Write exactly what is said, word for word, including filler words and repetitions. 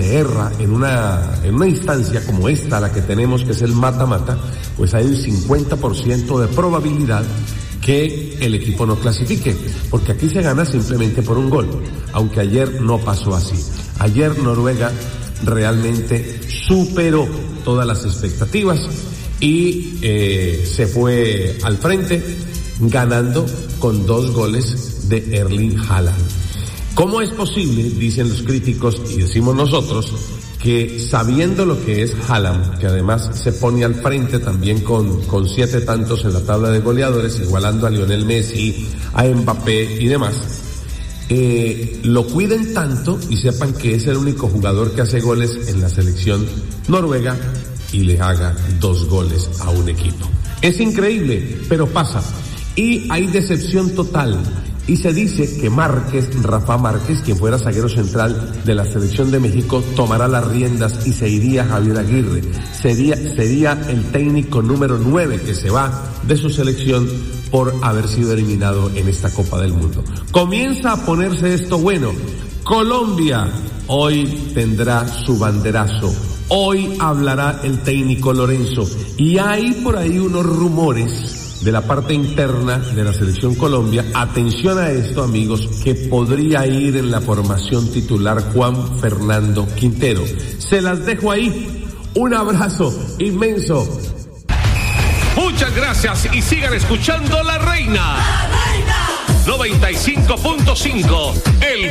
se erra en una, en una instancia como esta, la que tenemos, que es el mata-mata, pues hay un cincuenta por ciento de probabilidad que el equipo no clasifique, porque aquí se gana simplemente por un gol, aunque ayer no pasó así. Ayer Noruega realmente superó todas las expectativas y eh, se fue al frente ganando con dos goles de Erling Haaland. ¿Cómo es posible, dicen los críticos y decimos nosotros, que sabiendo lo que es Haaland, que además se pone al frente también con, con siete tantos en la tabla de goleadores, igualando a Lionel Messi, a Mbappé y demás, eh, lo cuiden tanto y sepan que es el único jugador que hace goles en la selección noruega y le haga dos goles a un equipo? Es increíble, pero pasa. Y hay decepción total. Y se dice que Márquez, Rafa Márquez, quien fuera zaguero central de la selección de México, tomará las riendas y se iría Javier Aguirre. Sería, sería el técnico número nueve que se va de su selección por haber sido eliminado en esta Copa del Mundo. Comienza a ponerse esto bueno. Colombia hoy tendrá su banderazo. Hoy hablará el técnico Lorenzo. Y hay por ahí unos rumores de la parte interna de la selección Colombia. Atención a esto, amigos, que podría ir en la formación titular Juan Fernando Quintero. Se las dejo ahí. Un abrazo inmenso. Muchas gracias y sigan escuchando La Reina. La Reina. noventa y cinco punto cinco. El